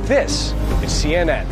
This is CNN.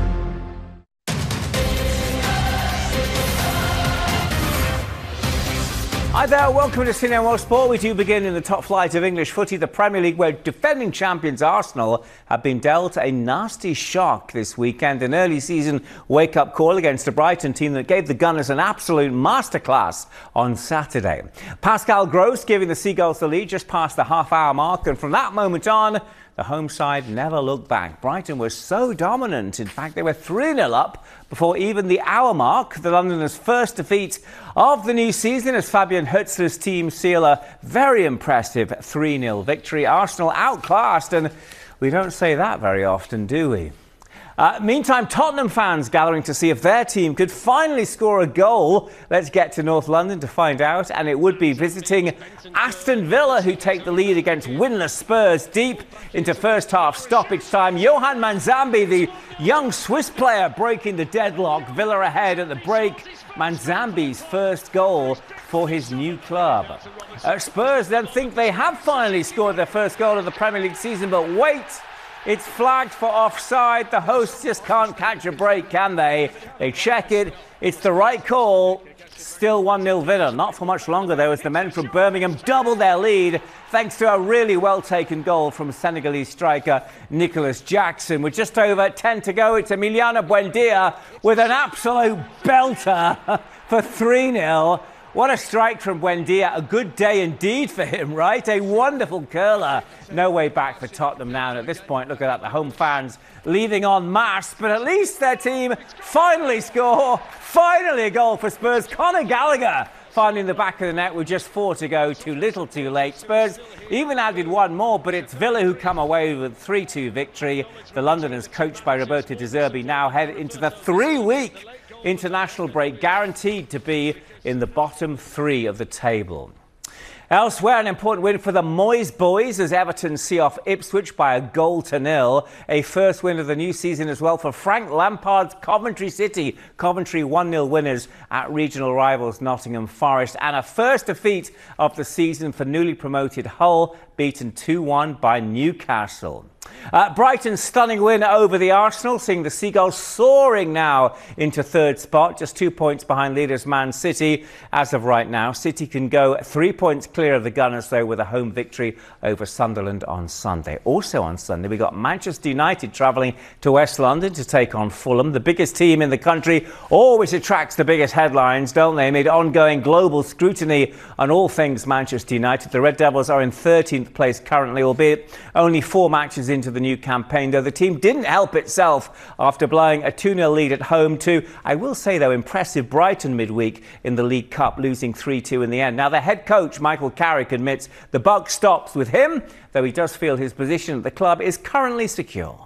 Hi there, welcome to CNN World Sport. We do begin in the top flight of English footy, the Premier League, where defending champions Arsenal have been dealt a nasty shock this weekend. An early season wake-up call against a Brighton team that gave the Gunners an absolute masterclass on Saturday. Pascal Gross giving the Seagulls the lead just past the half-hour mark, and from that moment on, the home side never looked back. Brighton was so dominant. In fact, they were 3-0 up before even the hour mark. The Londoners' first defeat of the new season as Fabian Hürzeler's team seal a very impressive 3-0 victory. Arsenal outclassed, and we don't say that very often, do we? Meantime, Tottenham fans gathering to see if their team could finally score a goal. Let's get to North London to find out, and it would be visiting Aston Villa, who take the lead against winless Spurs deep into first half stoppage time. Yohan Manzambi, the young Swiss player, breaking the deadlock. Villa ahead at the break. Manzambi's first goal for his new club. Spurs then think they have finally scored their first goal of the Premier League season, but wait! It's flagged for offside. The hosts just can't catch a break, can they? They check it. It's the right call. Still 1-0 Villa. Not for much longer, though, as the men from Birmingham double their lead thanks to a really well-taken goal from Senegalese striker Nicholas Jackson. With just over 10 to go, it's Emiliano Buendia with an absolute belter for 3-0. What a strike from Buendia. A good day indeed for him, right? A wonderful curler. No way back for Tottenham now. And at this point, look at that, the home fans leaving en masse. But at least their team finally score. Finally a goal for Spurs. Conor Gallagher finding the back of the net with just 4 to go. Too little, too late. Spurs even added one more, but it's Villa who come away with a 3-2 victory. The Londoners, coached by Roberto De Zerbi, now head into the 3-week international break, guaranteed to be in the bottom 3 of the table. Elsewhere, an important win for the Moyes boys as Everton see off Ipswich by 1-0. A first win of the new season as well for Frank Lampard's Coventry City. Coventry 1-0 winners at regional rivals Nottingham Forest. And a first defeat of the season for newly promoted Hull, beaten 2-1 by Newcastle. Brighton's stunning win over the Arsenal, seeing the Seagulls soaring now into third spot, just 2 points behind leaders Man City as of right now. City can go 3 points clear of the Gunners, though, with a home victory over Sunderland on Sunday. Also on Sunday, we got Manchester United travelling to West London to take on Fulham. The biggest team in the country always attracts the biggest headlines, don't they? Amid ongoing global scrutiny on all things Manchester United. The Red Devils are in 13th place currently, albeit only 4 matches into the new campaign, though the team didn't help itself after blowing a 2-0 lead at home to, I will say though, impressive Brighton midweek in the League Cup, losing 3-2 in the end. Now the head coach Michael Carrick admits the buck stops with him, though he does feel his position at the club is currently secure.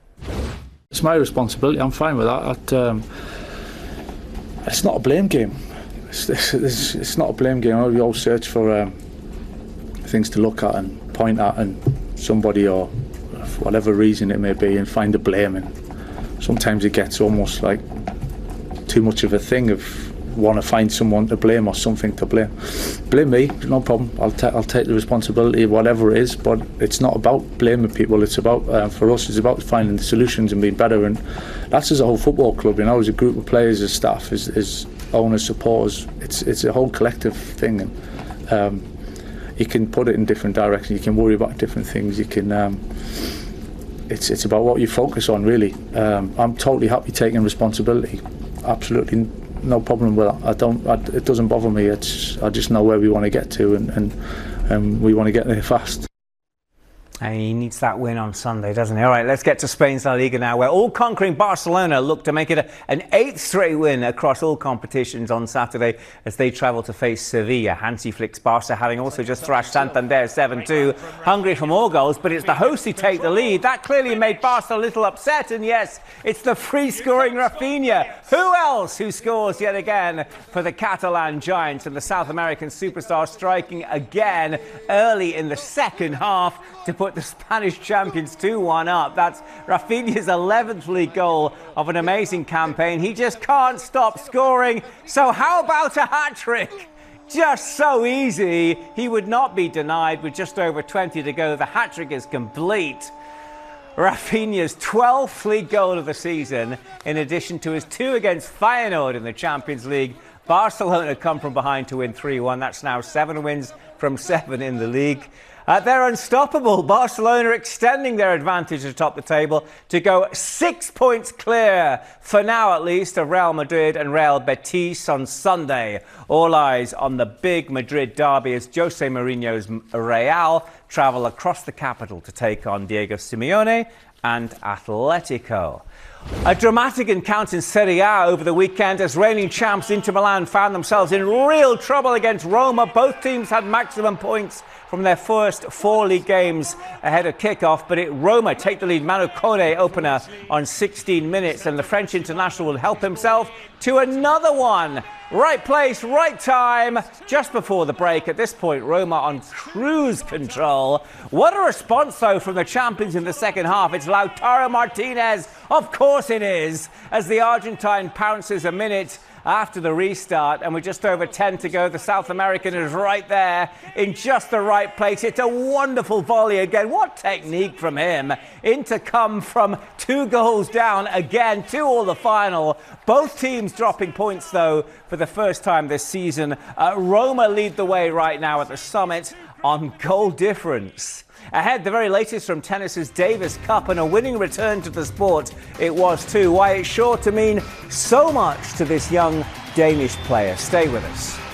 It's my responsibility, I'm fine with that. It's not a blame game. It's not a blame game. We all search for things to look at and point at, and somebody, or for whatever reason it may be, and find the blame. And sometimes it gets almost like too much of a thing of want to find someone to blame or something to blame. Blame me, no problem. I'll take the responsibility, whatever it is. But it's not about blaming people. It's about for us, it's about finding the solutions and being better. And that's as a whole football club, you know, as a group of players, as staff, as owners, supporters. It's a whole collective thing. And you can put it in different directions. You can worry about different things. You can. It's about what you focus on, really. I'm totally happy taking responsibility. Absolutely no problem with that. It doesn't bother me. I just know where we want to get to, and we want to get there fast. And he needs that win on Sunday, doesn't he? All right, let's get to Spain's La Liga now, where all-conquering Barcelona look to make it an 8th straight win across all competitions on Saturday as they travel to face Sevilla. Hansi Flick's Barca having also just thrashed Santander 7-2. Hungry for more goals, but it's the hosts who take the lead. That clearly made Barca a little upset, and yes, it's the free-scoring Rafinha. Who else who scores yet again for the Catalan Giants, and the South American superstar striking again early in the second half to put the Spanish champions 2-1 up. That's Rafinha's 11th league goal of an amazing campaign. He just can't stop scoring. So how about a hat-trick? Just so easy. He would not be denied with just over 20 to go. The hat-trick is complete. Rafinha's 12th league goal of the season, in addition to his 2 against Feyenoord in the Champions League. Barcelona come from behind to win 3-1. That's now 7 wins from 7 in the league. They're unstoppable. Barcelona extending their advantage atop the table to go 6 points clear, for now at least, of Real Madrid and Real Betis on Sunday. All eyes on the big Madrid derby as Jose Mourinho's Real travel across the capital to take on Diego Simeone and Atletico. A dramatic encounter in Serie A over the weekend as reigning champs Inter Milan found themselves in real trouble against Roma. Both teams had maximum points from their first 4 league games ahead of kick-off, but Roma take the lead. Manu Kone opener on 16 minutes, and the French international will help himself to another one. Right place, right time, just before the break. At this point, Roma on cruise control. What a response, though, from the champions in the second half. It's Lautaro Martinez. Of course it is, as the Argentine pounces a minute after the restart, and with just over 10 to go, the South American is right there in just the right place. It's a wonderful volley again. What technique from him. Inter come from 2 goals down again, 2-2 the final. Both teams dropping points, though, for the first time this season. Roma lead the way right now at the summit on goal difference. Ahead, the very latest from tennis's Davis Cup, and a winning return to the sport it was too. Why it's sure to mean so much to this young Danish player. Stay with us.